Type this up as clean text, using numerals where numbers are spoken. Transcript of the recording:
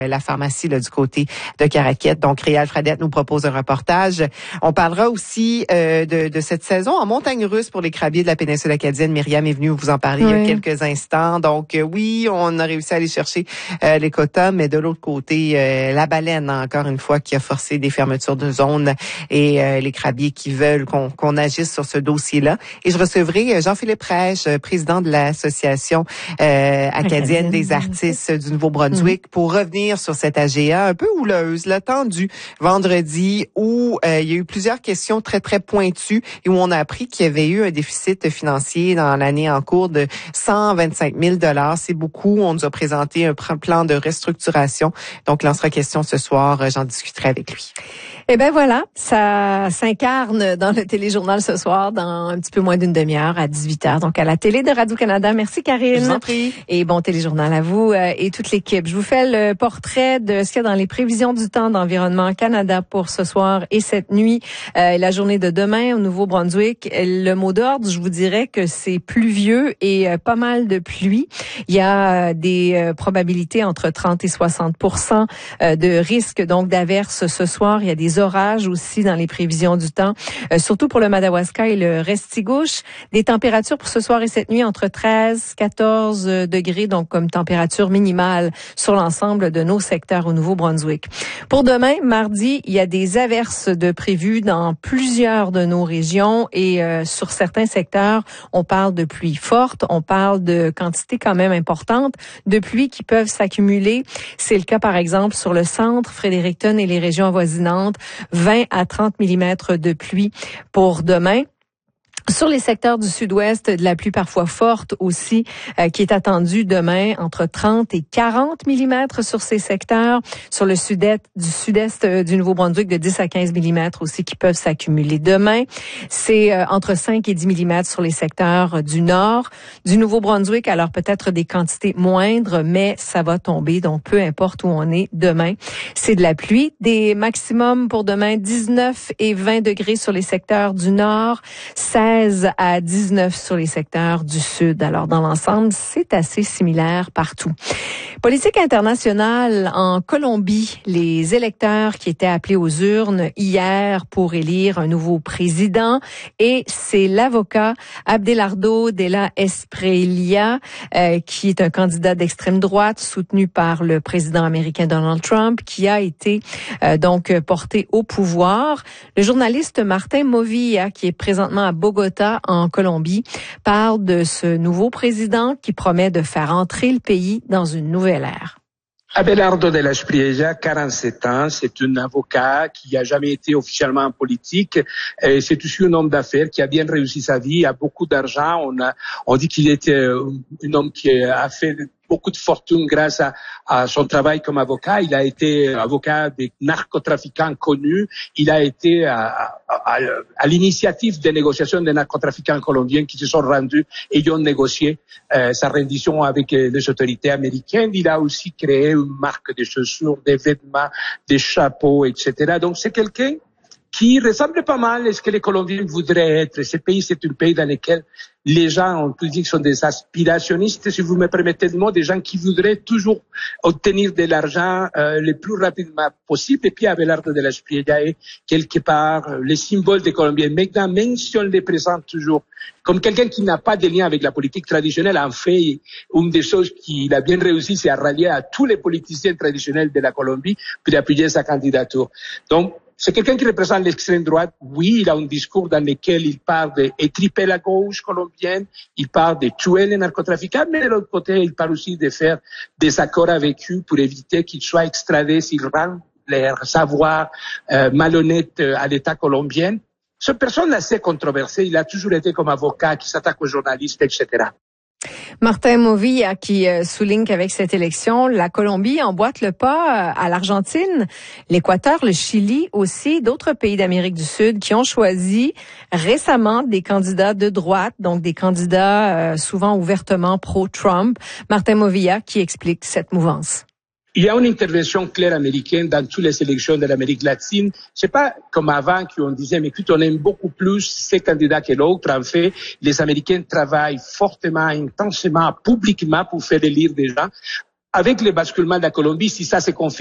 la pharmacie là, du côté de Caraquette. Donc, Réal Fradette nous propose un reportage. On parlera aussi de cette saison en montagne russe pour les crabiers de la péninsule acadienne. Myriam est venue vous en parler il y a quelques instants. Donc, oui, on a réussi à aller chercher les quotas, mais de l'autre côté, la baleine, encore une fois, qui a forcé des fermetures de zones et les crabiers qui veulent qu'on agisse sur ce dossier-là. Et je recevrai Jean-Philippe Rèche, président de l'Association acadienne des artistes du Nouveau-Brunswick, pour revenir sur cette AGA un peu houleuse, là, tendue, vendredi, où il y a eu plusieurs questions très, très pointues et où on a appris qu'il y avait eu un déficit financier dans l'année en cours de 125 000 $. C'est beaucoup. On nous a présenté un plan de restructuration. Donc, là, on sera question ce soir. J'en discuterai avec lui. Eh ben voilà, ça s'incarne dans le téléjournal ce soir, dans un petit peu moins d'une demi-heure, à 18h. Donc, à la télé de Radio-Canada. Merci, Karine. Je vous en prie. Et bon téléjournal à vous et toute l'équipe. Je vous fais le portrait de ce qu'il y a dans les prévisions du temps d'Environnement Canada pour ce soir et cette nuit. La journée de demain au Nouveau-Brunswick. Le mot d'ordre, je vous dirais que c'est pluvieux et pas mal de pluie. Il y a des probabilités entre 30 et 60% de risque donc d'averses ce soir. Il y a des orages aussi dans les prévisions du temps, surtout pour le Madawaska et le Restigouche. Des températures pour ce soir et cette nuit entre 13, 14 degrés, donc comme température minimale sur l'ensemble de nos secteurs au Nouveau-Brunswick. Pour demain, mardi, il y a des averses de prévues dans plusieurs de nos régions et sur certains secteurs, on parle de pluie forte, on parle de quantités quand même importantes de pluie qui peuvent s'accumuler. C'est le cas par exemple sur le centre, Fredericton et les régions avoisinantes, 20 à 30 millimètres de pluie pour demain. Sur les secteurs du sud-ouest, de la pluie parfois forte aussi, qui est attendue demain entre 30 et 40 millimètres sur ces secteurs. Sur le sud-est du Nouveau-Brunswick, de 10 à 15 millimètres aussi qui peuvent s'accumuler demain. C'est entre 5 et 10 millimètres sur les secteurs du nord du Nouveau-Brunswick. Alors peut-être des quantités moindres, mais ça va tomber. Donc peu importe où on est demain, c'est de la pluie. Des maximums pour demain, 19 et 20 degrés sur les secteurs du nord, 16 à 19 sur les secteurs du sud. Alors, dans l'ensemble, c'est assez similaire partout. Politique internationale en Colombie. Les électeurs qui étaient appelés aux urnes hier pour élire un nouveau président et c'est l'avocat Abelardo de la Espriella qui est un candidat d'extrême droite soutenu par le président américain Donald Trump qui a été donc porté au pouvoir. Le journaliste Martin Movilla, qui est présentement à Bogota, en Colombie, parle de ce nouveau président qui promet de faire entrer le pays dans une nouvelle ère. Abelardo de la Espriella, 47 ans, c'est un avocat qui n'a jamais été officiellement en politique. C'est aussi un homme d'affaires qui a bien réussi sa vie, a beaucoup d'argent. On dit qu'il était un homme qui a fait beaucoup de fortune grâce à son travail comme avocat. Il a été avocat des narcotrafiquants connus. Il a été à l'initiative des négociations des narcotrafiquants colombiens qui se sont rendus et ils ont négocié sa rendition avec les autorités américaines. Il a aussi créé une marque de chaussures, des vêtements, des chapeaux, etc. Donc c'est quelqu'un qui ressemble pas mal à ce que les Colombiens voudraient être. Ce pays, c'est un pays dans lequel les gens, on peut dire, sont des aspirationnistes, si vous me permettez le mot, des gens qui voudraient toujours obtenir de l'argent le plus rapidement possible. Et puis Abelardo de la Espriella est quelque part le symbole des Colombiens. Maintenant, même si on les présente toujours comme quelqu'un qui n'a pas de lien avec la politique traditionnelle, en fait, une des choses qu'il a bien réussi, c'est à rallier à tous les politiciens traditionnels de la Colombie pour appuyer sa candidature. Donc, c'est quelqu'un qui représente l'extrême droite. Oui, il a un discours dans lequel il parle d'étriper la gauche colombienne, il parle de tuer les narcotrafiquants, mais de l'autre côté, il parle aussi de faire des accords avec eux pour éviter qu'ils soient extradés s'ils rendent leur savoir malhonnête à l'État colombien. Cette personne assez controversée, il a toujours été comme avocat qui s'attaque aux journalistes, etc. Martin Movilla qui souligne qu'avec cette élection, la Colombie emboîte le pas à l'Argentine, l'Équateur, le Chili aussi, d'autres pays d'Amérique du Sud qui ont choisi récemment des candidats de droite, donc des candidats souvent ouvertement pro-Trump. Martin Movilla qui explique cette mouvance. Il y a une intervention claire américaine dans toutes les élections de l'Amérique latine. C'est pas comme avant qu'on disait, mais écoute, on aime beaucoup plus ces candidats que l'autre. En fait, les Américains travaillent fortement, intensément, publiquement pour faire élire des gens. avec le basculement de la Colombie, si ça se confirme,